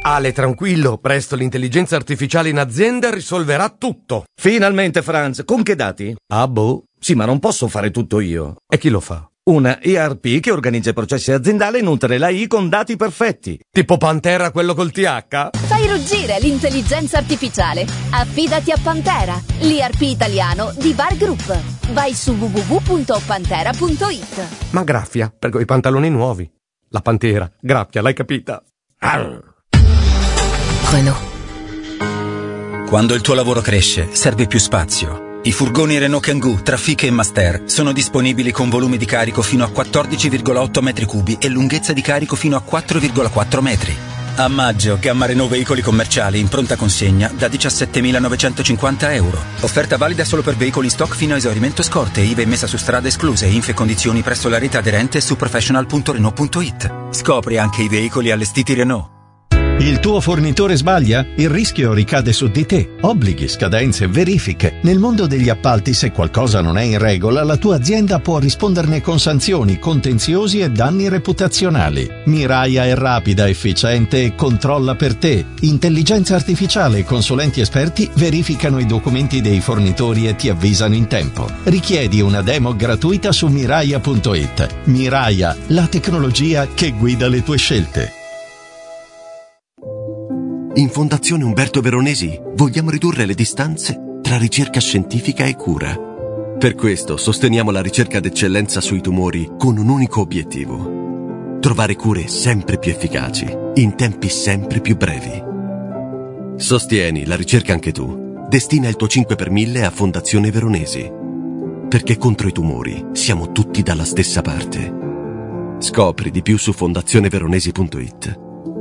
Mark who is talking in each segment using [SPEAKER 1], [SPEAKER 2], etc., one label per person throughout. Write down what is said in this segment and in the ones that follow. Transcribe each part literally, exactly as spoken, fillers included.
[SPEAKER 1] Ale, tranquillo, presto l'intelligenza artificiale in azienda risolverà tutto.
[SPEAKER 2] Finalmente, Franz, con che dati?
[SPEAKER 1] Ah, boh.
[SPEAKER 2] Sì, ma non posso fare tutto io.
[SPEAKER 1] E chi lo fa?
[SPEAKER 2] Una E R P che organizza i processi aziendali e nutre l'A I con dati perfetti.
[SPEAKER 1] Tipo Pantera, quello col T H?
[SPEAKER 3] Fai ruggire l'intelligenza artificiale. Affidati a Pantera, l'E R P italiano di Var Group. Vai su w w w punto pantera punto i t.
[SPEAKER 1] Ma graffia, per quei pantaloni nuovi. La Pantera, graffia, l'hai capita? Arr.
[SPEAKER 4] Renault. Quando il tuo lavoro cresce, serve più spazio. I furgoni Renault Kangoo, Trafic e Master sono disponibili con volumi di carico fino a quattordici virgola otto metri cubi e lunghezza di carico fino a quattro virgola quattro metri. A maggio, gamma Renault veicoli commerciali in pronta consegna da diciassettemilanovecentocinquanta euro. Offerta valida solo per veicoli in stock fino a esaurimento scorte, I V A e messa su strada escluse, info e condizioni presso la rete aderente su professional punto renault punto i t. Scopri anche i veicoli allestiti Renault.
[SPEAKER 5] Il tuo fornitore sbaglia? Il rischio ricade su di te. Obblighi, scadenze, verifiche. Nel mondo degli appalti, se qualcosa non è in regola, la tua azienda può risponderne con sanzioni, contenziosi e danni reputazionali. Miraia è rapida, efficiente e controlla per te. Intelligenza artificiale e consulenti esperti verificano i documenti dei fornitori e ti avvisano in tempo. Richiedi una demo gratuita su miraia punto i t. Miraia, la tecnologia che guida le tue scelte.
[SPEAKER 6] In Fondazione Umberto Veronesi vogliamo ridurre le distanze tra ricerca scientifica e cura. Per questo sosteniamo la ricerca d'eccellenza sui tumori con un unico obiettivo: trovare cure sempre più efficaci, in tempi sempre più brevi. Sostieni la ricerca anche tu. Destina il tuo cinque per mille a Fondazione Veronesi. Perché contro i tumori siamo tutti dalla stessa parte. Scopri di più su fondazione veronesi punto i t.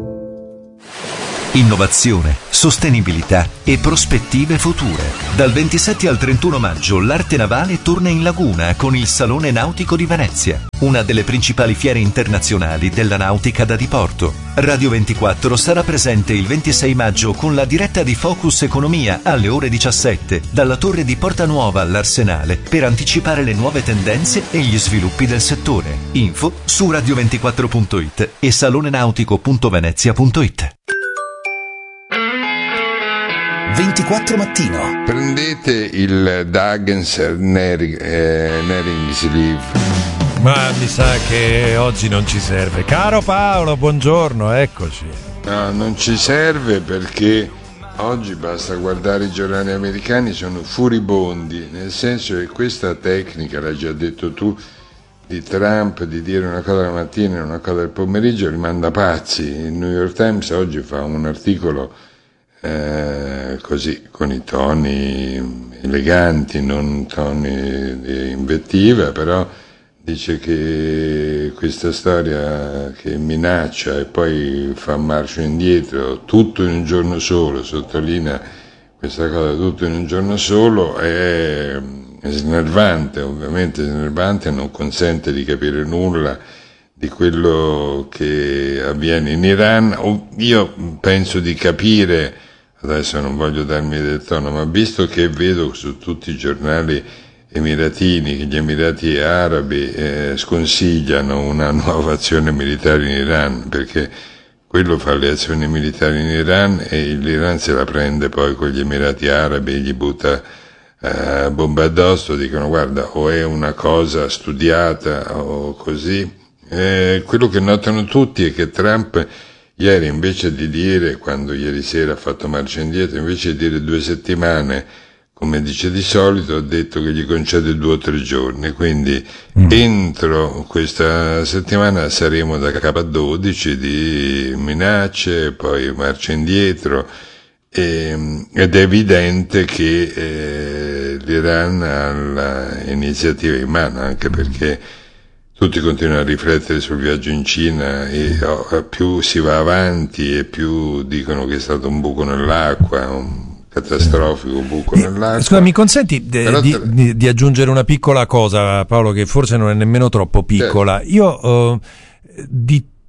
[SPEAKER 7] Innovazione, sostenibilità e prospettive future. Dal ventisette al trentuno maggio l'arte navale torna in laguna con il Salone Nautico di Venezia, una delle principali fiere internazionali della nautica da diporto. Radio ventiquattro sarà presente il ventisei maggio con la diretta di Focus Economia alle ore diciassette dalla torre di Porta Nuova all'Arsenale per anticipare le nuove tendenze e gli sviluppi del settore. Info su radio ventiquattro punto i t e salonenautico punto venezia punto i t.
[SPEAKER 8] ventiquattro mattino.
[SPEAKER 9] Prendete il Dagens Nering, eh, Neringsliv.
[SPEAKER 10] Ma mi sa che oggi non ci serve. Caro Paolo, buongiorno, eccoci.
[SPEAKER 9] No, non ci serve perché oggi basta guardare i giornali americani, sono furibondi, nel senso che questa tecnica, l'hai già detto tu, di Trump di dire una cosa la mattina e una cosa al pomeriggio li manda pazzi. Il New York Times oggi fa un articolo Eh, così, con i toni eleganti, non toni di invettiva, però dice che questa storia che minaccia e poi fa marcia indietro tutto in un giorno solo, sottolinea questa cosa tutto in un giorno solo, è, è snervante, ovviamente snervante, non consente di capire nulla di quello che avviene in Iran. Io penso di capire, adesso non voglio darmi del tono, ma visto che vedo su tutti i giornali emiratini che gli Emirati Arabi eh, sconsigliano una nuova azione militare in Iran, perché quello fa le azioni militari in Iran e l'Iran se la prende poi con gli Emirati Arabi e gli butta eh, bomba addosso, dicono guarda, o è una cosa studiata o così. Eh, quello che notano tutti è che Trump ieri, invece di dire, quando ieri sera ha fatto marcia indietro, invece di dire due settimane, come dice di solito, ha detto che gli concede due o tre giorni, quindi mm. entro questa settimana saremo da K dodici di minacce, poi marcia indietro, e, ed è evidente che eh, l'Iran ha l'iniziativa in mano, anche perché tutti continuano a riflettere sul viaggio in Cina e oh, più si va avanti e più dicono che è stato un buco nell'acqua, un catastrofico buco nell'acqua.
[SPEAKER 10] Scusa, mi consenti de,
[SPEAKER 9] Però,
[SPEAKER 10] di, di, di aggiungere una piccola cosa, Paolo, che forse non è nemmeno troppo piccola. Certo. Io uh, di tutti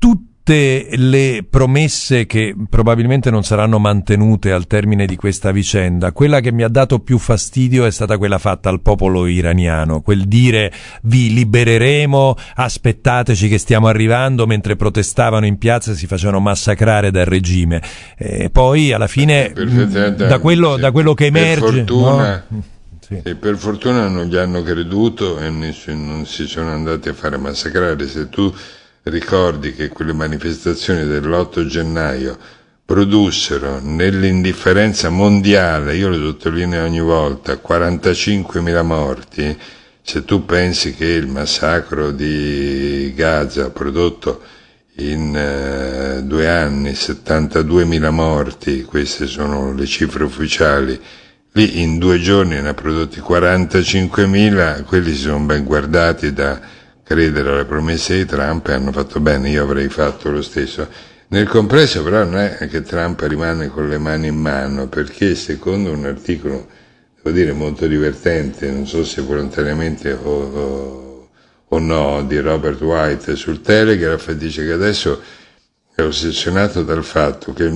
[SPEAKER 10] tutte le promesse che probabilmente non saranno mantenute al termine di questa vicenda, quella che mi ha dato più fastidio è stata quella fatta al popolo iraniano, quel dire vi libereremo, aspettateci che stiamo arrivando, mentre protestavano in piazza e si facevano massacrare dal regime. E poi alla fine mh, da, quello, da quello che emerge...
[SPEAKER 9] Per fortuna...
[SPEAKER 10] No? Sì.
[SPEAKER 9] E per fortuna non gli hanno creduto e non si sono andati a fare massacrare. Se tu ricordi che quelle manifestazioni dell'otto gennaio produssero nell'indifferenza mondiale, io lo sottolineo ogni volta, quarantacinquemila morti, se tu pensi che il massacro di Gaza ha prodotto in eh, due anni settantaduemila morti, queste sono le cifre ufficiali, lì in due giorni ne ha prodotti quarantacinquemila, quelli si sono ben guardati da credere alle promesse di Trump e hanno fatto bene, io avrei fatto lo stesso. Nel complesso però non è che Trump rimane con le mani in mano, perché secondo un articolo, devo dire molto divertente, non so se volontariamente o, o, o no, di Robert White sul Telegraph, dice che adesso è ossessionato dal fatto che il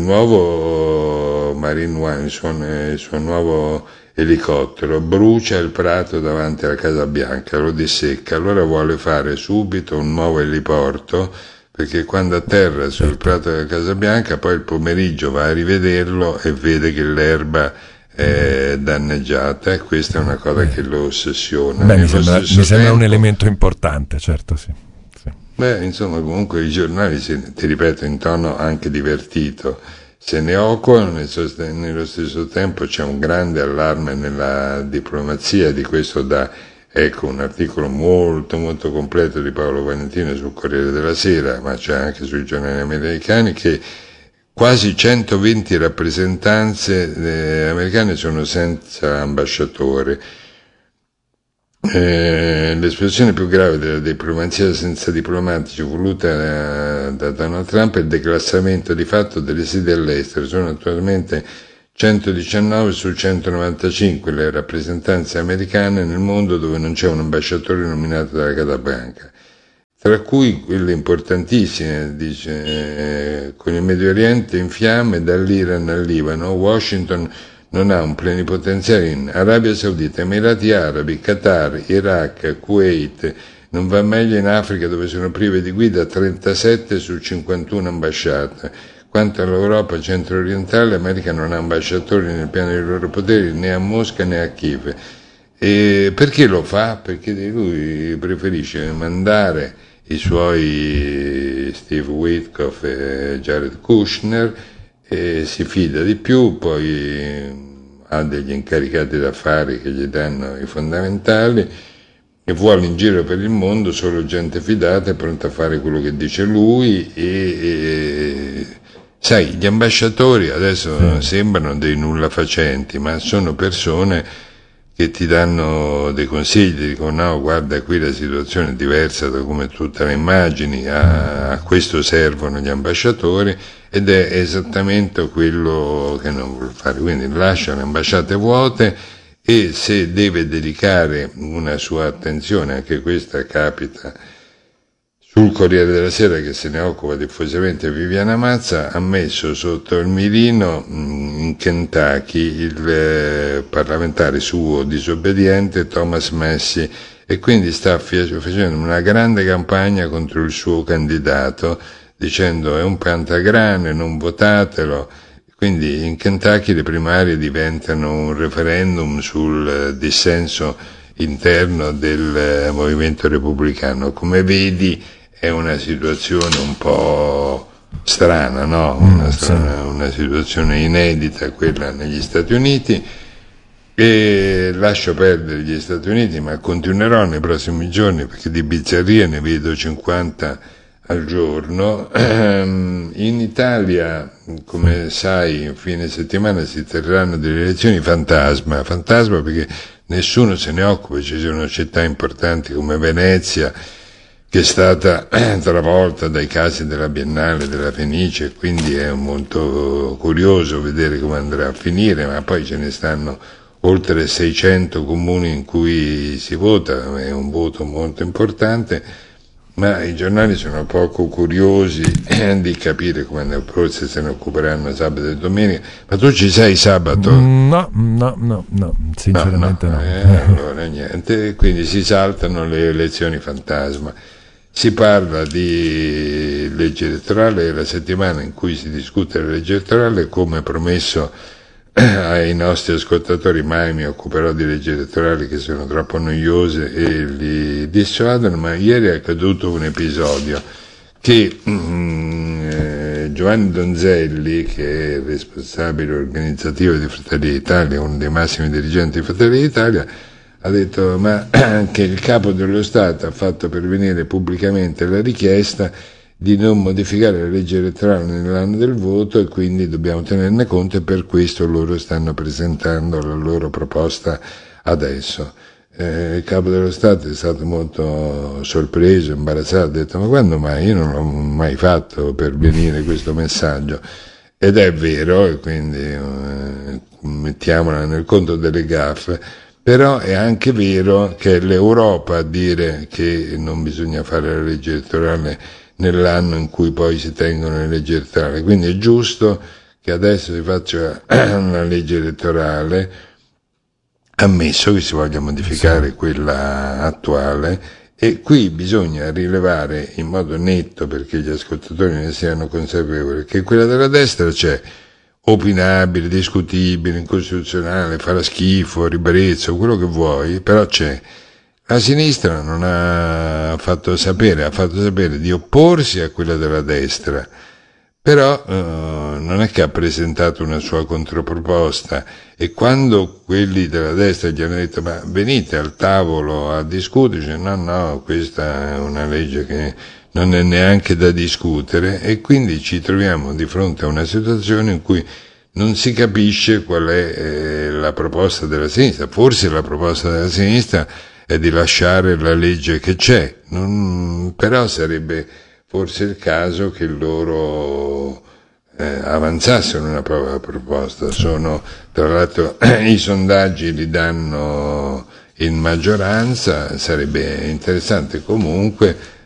[SPEAKER 9] nuovo Marine One, il suo, il suo nuovo elicottero, brucia il prato davanti alla Casa Bianca, lo dissecca, allora vuole fare subito un nuovo eliporto, perché quando atterra sul prato della Casa Bianca poi il pomeriggio va a rivederlo e vede che l'erba è danneggiata, e questa è una cosa che lo ossessiona.
[SPEAKER 10] Beh, mi sembra, mi sembra tempo, un elemento importante, certo, sì. sì.
[SPEAKER 9] Beh, insomma, comunque i giornali, ti ripeto, in tono anche divertito, se ne occupano, nello stesso tempo c'è un grande allarme nella diplomazia, di questo da, ecco, un articolo molto molto completo di Paolo Valentino sul Corriere della Sera, ma c'è anche sui giornali americani, che quasi centoventi rappresentanze eh, americane sono senza ambasciatore. Eh, l'espressione più grave della diplomazia senza diplomatici voluta da, da Donald Trump è il declassamento di fatto delle sedi all'estero. Sono attualmente centodiciannove su centonovantacinque le rappresentanze americane nel mondo dove non c'è un ambasciatore nominato dalla Casa Bianca, tra cui quelle importantissime, dice, eh, con il Medio Oriente in fiamme, dall'Iran al Libano. Washington non ha un plenipotenziario in Arabia Saudita, Emirati Arabi, Qatar, Iraq, Kuwait, non va meglio in Africa dove sono prive di guida trentasette su cinquantuno ambasciate. Quanto all'Europa centro-orientale, l'America non ha ambasciatori nel piano dei loro poteri né a Mosca né a Kiev. E perché lo fa? Perché lui preferisce mandare i suoi Steve Witkoff e Jared Kushner, e si fida di più, poi ha degli incaricati d'affari che gli danno i fondamentali, e vuole in giro per il mondo solo gente fidata e pronta a fare quello che dice lui. E, e sai, gli ambasciatori adesso sì. sembrano dei nullafacenti, ma sono persone che ti danno dei consigli, ti dicono no, guarda, qui la situazione è diversa da come tu te la immagini, a, a questo servono gli ambasciatori, ed è esattamente quello che non vuole fare. Quindi lascia le ambasciate vuote, e se deve dedicare una sua attenzione, anche questa capita sul Corriere della Sera, che se ne occupa diffusamente Viviana Mazza, ha messo sotto il mirino in Kentucky il eh, parlamentare suo disobbediente Thomas Massie, e quindi sta facendo una grande campagna contro il suo candidato, dicendo è un piantagrane, non votatelo. Quindi in Kentucky le primarie diventano un referendum sul dissenso interno del movimento repubblicano. Come vedi è una situazione un po' strana, no? Una, strana, una situazione inedita quella negli Stati Uniti, e lascio perdere gli Stati Uniti, ma continuerò nei prossimi giorni perché di bizzarrie ne vedo cinquanta al giorno. In Italia, come sai, in fine settimana si terranno delle elezioni fantasma, fantasma perché nessuno se ne occupa. Ci sono città importanti come Venezia che è stata travolta dai casi della Biennale della Fenice, quindi è molto curioso vedere come andrà a finire, ma poi ce ne stanno oltre seicento comuni in cui si vota, è un voto molto importante. ma i giornali sono poco curiosi di capire come, forse se ne occuperanno sabato e domenica. Ma tu ci sei sabato?
[SPEAKER 10] No, no, no, no, sinceramente no.
[SPEAKER 9] no.
[SPEAKER 10] no.
[SPEAKER 9] Eh, allora niente, quindi si saltano le elezioni fantasma. Si parla di legge elettorale, è la settimana in cui si discute la legge elettorale, come promesso ai nostri ascoltatori. Mai mi occuperò di leggi elettorali che sono troppo noiose e li dissuadono, ma ieri è accaduto un episodio che mm, eh, Giovanni Donzelli, che è il responsabile organizzativo di Fratelli d'Italia, uno dei massimi dirigenti di Fratelli d'Italia, ha detto ma che il capo dello Stato ha fatto pervenire pubblicamente la richiesta di non modificare la legge elettorale nell'anno del voto e quindi dobbiamo tenerne conto, e per questo loro stanno presentando la loro proposta adesso. Eh, il capo dello Stato è stato molto sorpreso, imbarazzato, ha detto ma quando mai? Io non l'ho mai fatto pervenire questo messaggio. Ed è vero, e quindi eh, mettiamola nel conto delle gaffe, però è anche vero che è l'Europa a dire che non bisogna fare la legge elettorale nell'anno in cui poi si tengono le leggi elettorali, quindi è giusto che adesso si faccia una legge elettorale, ammesso che si voglia modificare sì. quella attuale, e qui bisogna rilevare in modo netto, perché gli ascoltatori ne siano consapevoli, che quella della destra c'è opinabile, discutibile, incostituzionale, farà schifo, ribrezzo, quello che vuoi, però c'è. La sinistra non ha fatto sapere, ha fatto sapere di opporsi a quella della destra, però eh, non è che ha presentato una sua controproposta, e quando quelli della destra gli hanno detto ma venite al tavolo a discutere, no no, questa è una legge che non è neanche da discutere, e quindi ci troviamo di fronte a una situazione in cui non si capisce qual è eh, la proposta della sinistra. Forse la proposta della sinistra è di lasciare la legge che c'è, non, però sarebbe forse il caso che loro eh, avanzassero una propria proposta. Sono, tra l'altro, i sondaggi li danno in maggioranza, sarebbe interessante comunque